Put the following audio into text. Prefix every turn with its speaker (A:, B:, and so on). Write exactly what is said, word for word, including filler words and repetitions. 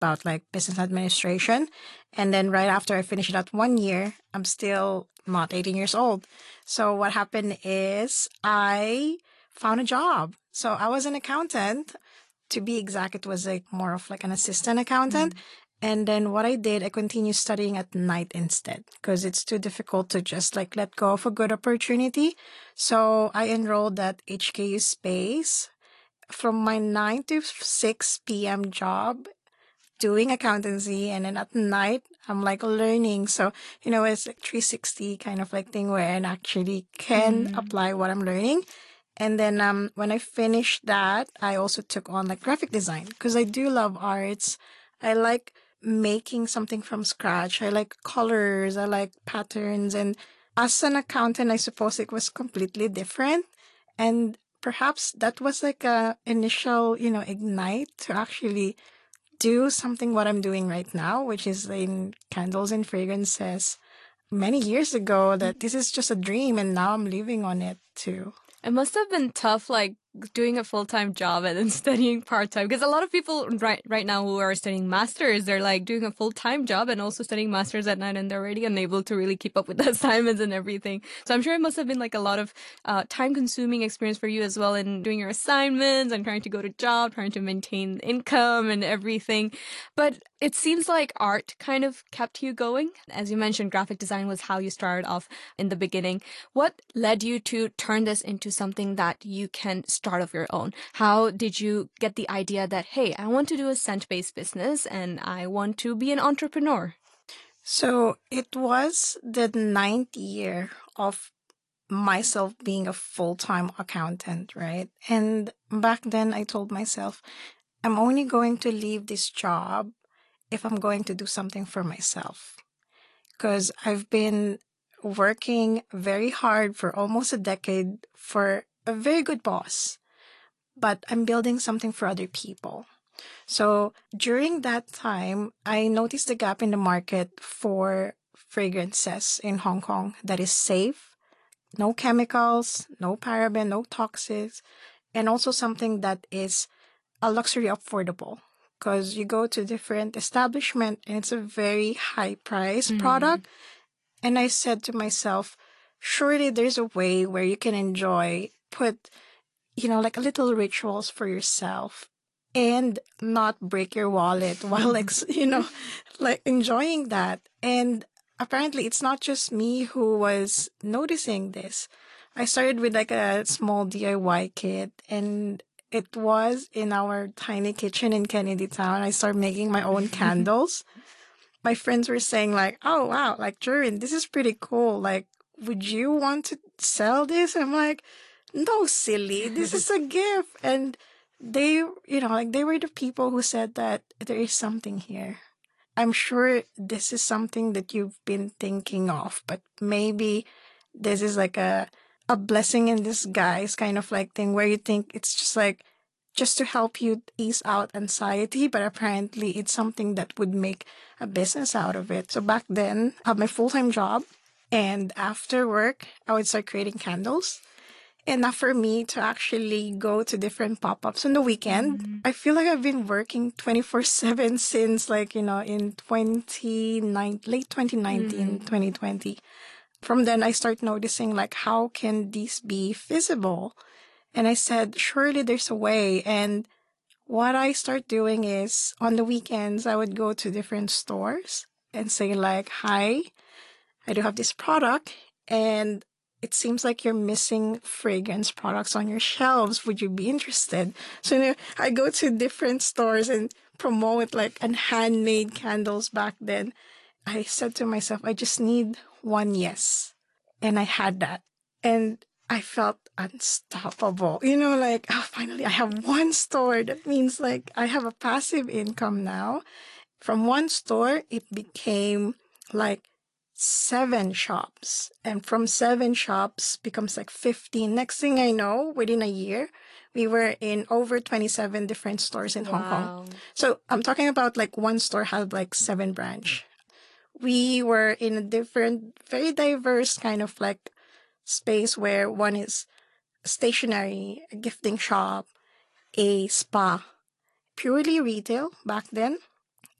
A: about like business administration. And then right after I finished that one year, I'm still not eighteen years old. So what happened is I found a job. So I was an accountant. To be exact, it was like more of like an assistant accountant. And then what I did, I continued studying at night instead because it's too difficult to just like let go of a good opportunity. So I enrolled at H K U Space from my nine to six p.m. job doing accountancy. And then at night, I'm like learning. So, you know, it's like three sixty kind of like thing where I actually can
B: Mm.
A: apply what I'm learning. And then um, when I finished that, I also took on like graphic design because I do love arts. I like making something from scratch. I like colors. I like patterns. And as an accountant, I suppose it was completely different. And perhaps that was like a initial, you know, ignite to actually do something what I'm doing right now, which is in candles and fragrances many years ago that this is just a dream and now I'm living on it too.
B: It must have been tough, like doing a full time job and then studying part time. Because a lot of people right right now who are studying masters, they're like doing a full time job and also studying masters at night, and they're already unable to really keep up with the assignments and everything. So I'm sure it must have been like a lot of uh, time consuming experience for you as well in doing your assignments and trying to go to job, trying to maintain income and everything. But it seems like art kind of kept you going. As you mentioned, graphic design was how you started off in the beginning. What led you to turn this into something that you can start of your own? How did you get the idea that, hey, I want to do a scent-based business and I want to be an entrepreneur?
A: So it was the ninth year of myself being a full-time accountant, right? And back then I told myself, I'm only going to leave this job if I'm going to do something for myself. Because I've been working very hard for almost a decade for a very good boss, but I'm building something for other people. So during that time, I noticed the gap in the market for fragrances in Hong Kong that is safe, no chemicals, no paraben, no toxics, and also something that is a luxury affordable. Because you go to different establishment and it's a very high price product. And I said to myself, surely there's a way where you can enjoy, put, you know, like little rituals for yourself and not break your wallet while, like, you know, like enjoying that. And apparently it's not just me who was noticing this. I started with like a small D I Y kit and it was in our tiny kitchen in Kennedy Town. I started making my own candles. My friends were saying like, oh, wow, like, Jurin, this is pretty cool. Like, would you want to sell this? I'm like, no, silly, this is a gift. And they, you know, like they were the people who said that there is something here. I'm sure this is something that you've been thinking of, but maybe this is like a, a blessing in disguise kind of like thing where you think it's just like, just to help you ease out anxiety, but apparently it's something that would make a business out of it. So back then, I had my full-time job, and after work, I would start creating candles. Enough for me to actually go to different pop-ups on the weekend. Mm-hmm. I feel like I've been working twenty-four seven since like, you know, in twenty nine, late twenty nineteen, mm-hmm. twenty twenty. From then, I start noticing like, how can this be feasible? And I said, surely there's a way. And what I start doing is on the weekends, I would go to different stores and say like, hi, I do have this product and it seems like you're missing fragrance products on your shelves. Would you be interested? So you know, I go to different stores and promote like an handmade candles back then. I said to myself, I just need one yes. And I had that. And I felt unstoppable. You know, like, oh, finally, I have one store. That means like I have a passive income now. From one store, it became like seven shops. And from seven shops becomes like fifteen. Next thing I know, within a year, we were in over twenty-seven different stores in wow. Hong Kong. So I'm talking about like one store had like seven branch. We were in a different, very diverse kind of like space where one is stationery, a gifting shop, a spa, purely retail back then.